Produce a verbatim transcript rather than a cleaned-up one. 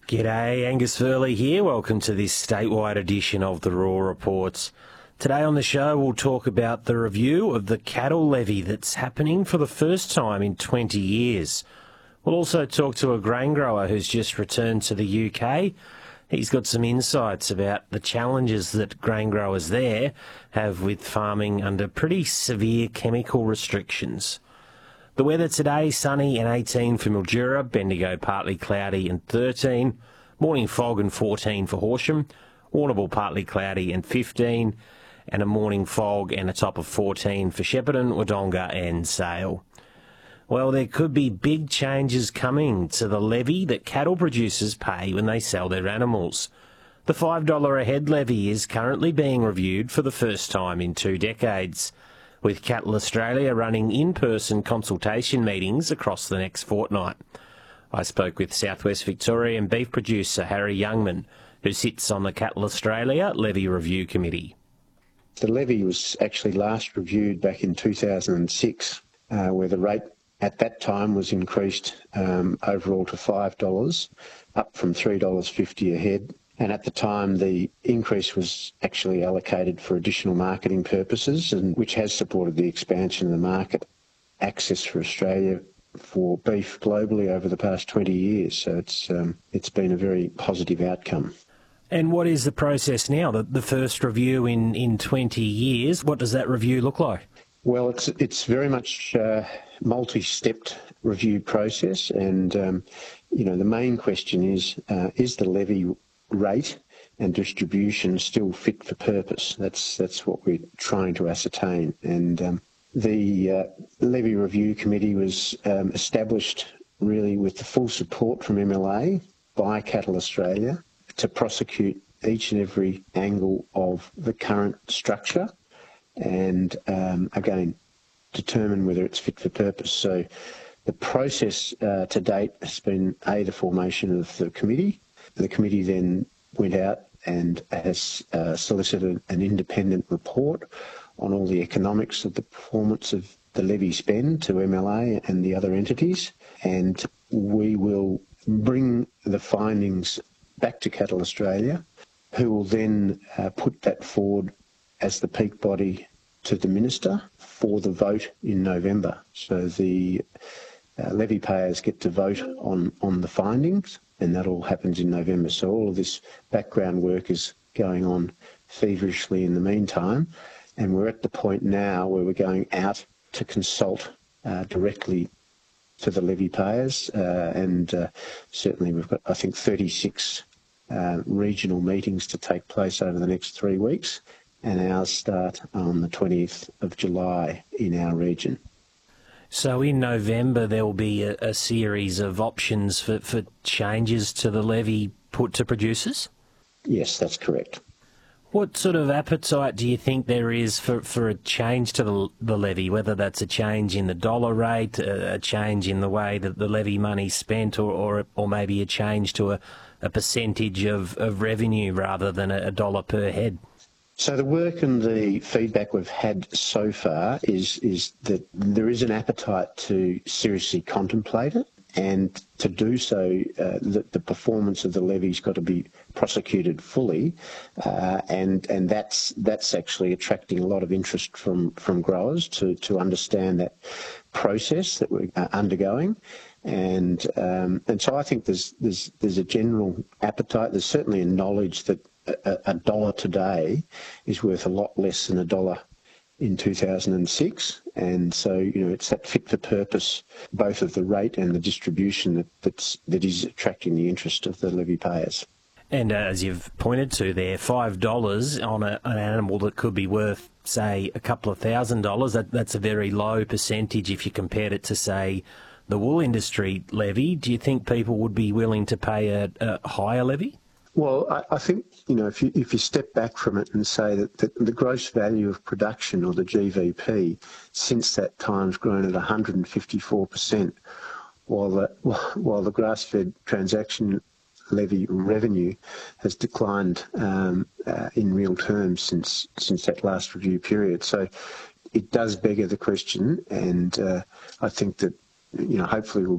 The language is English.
G'day, Angus Furley here. Welcome to this statewide edition of the Raw Reports. Today on the show we'll talk about the review of the cattle levy that's happening for the first time in twenty years. We'll also talk to a grain grower who's just returned to the U K. He's got some insights about the challenges that grain growers there have with farming under pretty severe chemical restrictions. The weather today, sunny and eighteen for Mildura, Bendigo partly cloudy and thirteen, morning fog and fourteen for Horsham, Warrnambool partly cloudy and fifteen, and a morning fog and a top of fourteen for Shepparton, Wodonga and Sale. Well, there could be big changes coming to the levy that cattle producers pay when they sell their animals. The five dollars a head levy is currently being reviewed for the first time in two decades, with Cattle Australia running in-person consultation meetings across the next fortnight. I spoke with South West Victorian beef producer Harry Youngman, who sits on the Cattle Australia Levy Review Committee. The levy was actually last reviewed back in two thousand six, uh, where the rate at that time was increased um, overall to five dollars, up from three dollars fifty a head. And at the time, the increase was actually allocated for additional marketing purposes, and which has supported the expansion of the market access for Australia for beef globally over the past twenty years. So it's um, it's been a very positive outcome. And what is the process now? The, the first review in, in twenty years, what does that review look like? Well, it's it's very much a multi-stepped review process, and um, you know the main question is uh, is the levy rate and distribution still fit for purpose? That's that's what we're trying to ascertain. And um, the uh, Levy Review Committee was um, established really with the full support from M L A by Cattle Australia to prosecute each and every angle of the current structure and, um, again, determine whether it's fit for purpose. So the process uh, to date has been, A, the formation of the committee. The committee then went out and has uh, solicited an independent report on all the economics of the performance of the levy spend to M L A and the other entities, and we will bring the findings back to Cattle Australia, who will then uh, put that forward as the peak body to the Minister for the vote in November. So the uh, levy payers get to vote on, on the findings, and that all happens in November. So all of this background work is going on feverishly in the meantime, and we're at the point now where we're going out to consult uh, directly to the levy payers, uh, and uh, certainly we've got, I think, thirty-six uh, regional meetings to take place over the next three weeks, and ours start on the twentieth of July in our region. So in November there will be a, a series of options for, for changes to the levy put to producers? Yes, that's correct. What sort of appetite do you think there is for, for a change to the, the levy, whether that's a change in the dollar rate, a, a change in the way that the levy money's spent, or, or, or maybe a change to a, a percentage of, of revenue rather than a, a dollar per head? So the work and the feedback we've had so far is is that there is an appetite to seriously contemplate it, and to do so, uh, the, the performance of the levy's got to be prosecuted fully, uh, and and that's that's actually attracting a lot of interest from from growers to to understand that process that we're undergoing. And um, and so I think there's there's there's a general appetite. There's certainly a knowledge that a, a dollar today is worth a lot less than a dollar in two thousand six, and so you know it's that fit for purpose, both of the rate and the distribution, that that's, that is attracting the interest of the levy payers. And uh, as you've pointed to there, five dollars on a, an animal that could be worth, say, a couple of thousand dollars. That that's a very low percentage if you compared it to, say, the wool industry levy. Do you think people would be willing to pay a, a higher levy? Well, I, I think, you know, if you if you step back from it and say that the, the gross value of production, or the G V P, since that time has grown at one hundred fifty-four percent, while the, while the grass-fed transaction levy revenue has declined um, uh, in real terms since since that last review period. So it does beg the question, and uh, I think that, you know, hopefully we'll